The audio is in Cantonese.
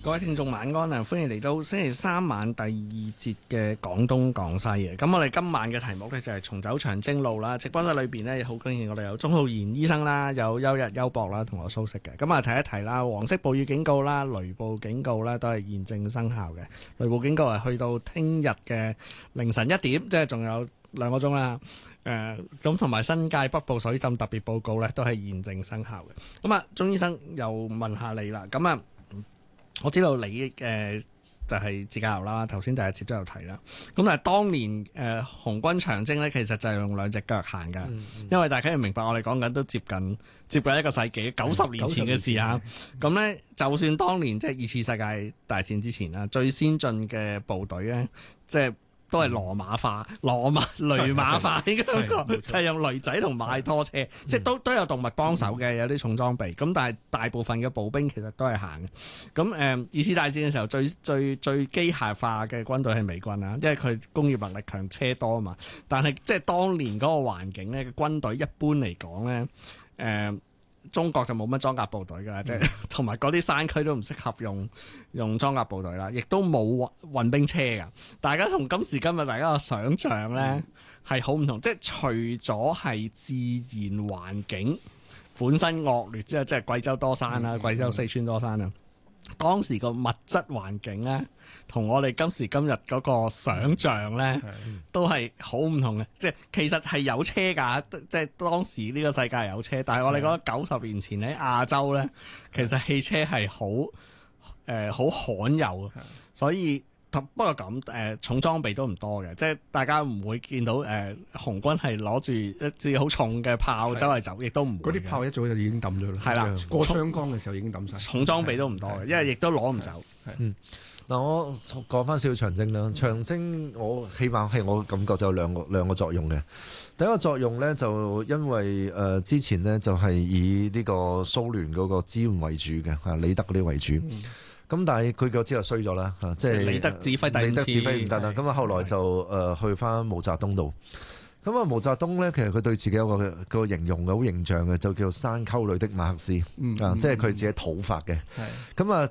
各位聽眾晚安啊！歡迎嚟到星期三晚第二節嘅廣東廣西嘅。咁我哋今晚嘅題目呢，就係重走長征路啦。直播室裏邊呢，好高興我哋有鍾浩然醫生啦，有邱日邱博啦，同我蘇軾嘅。咁啊提一提啦，黃色暴雨警告啦、雷暴警告啦，都係現正生效嘅。雷暴警告係去到聽日嘅凌晨1點，即係仲有2個鐘啦。咁同埋新界北部水浸特別報告呢，都係現正生效嘅。咁啊，鍾醫生又問下你啦。咁啊，我知道你就係自駕遊啦，頭先第一節都有提啦。咁啊，當年紅軍長征咧，其實就係用2隻腳行㗎，因為大家要明白，我哋講緊都接近1個世紀90年前嘅事啊。咁咧，就算當年即係2次世界大戰之前啦，最先進嘅部隊咧，即係都係騾馬化、驢馬化應該咁講，就係用驢仔同馬拖車，即係都有動物幫手嘅，有啲重裝備。咁但係大部分嘅步兵其實都係行嘅。咁2次大戰嘅時候，最機械化嘅軍隊係美軍啦，因為佢工業能力強、車多啊嘛。但係即係當年嗰個環境咧，軍隊一般嚟講咧，中國就冇乜裝甲部隊㗎啦，即係同埋嗰啲山區都唔適合用裝甲部隊啦，亦都冇運兵車㗎。大家同今時今日大家嘅想像咧係好唔同，即係除咗係自然環境本身惡劣之後，即係貴州多山啦、貴州四川多山啦。當時個物質環境咧，同我哋今時今日嗰個想像咧，都係好唔同嘅。即係其實係有車㗎，即係當時呢個世界有車，但係我哋覺得90年前喺亞洲咧，其實汽車係好罕有，所以不過咁重裝備都唔多嘅，即係大家唔會見到紅軍係攞住一支好重嘅炮周圍走，亦都唔會。 嗰啲炮一早就已經抌咗啦。 係啦， 過湘江嘅時候已經抌晒。 重裝備都唔多嘅，因為亦都攞唔走。 嗱，我講翻少少長征啦。長征我起碼係我感覺就有兩個作用嘅。第一個作用咧，就因為之前呢，就係以呢個蘇聯嗰個支援為主嘅，李德嗰啲為主。咁但係佢個之後衰咗啦，即係李德指揮第五次， 李德指揮唔得啦。咁啊後來就去翻毛澤東度。咁啊毛澤東咧，其實佢對自己有個形容嘅好形象嘅，就叫山溝裏的馬克思，即係佢自己討伐嘅。咁啊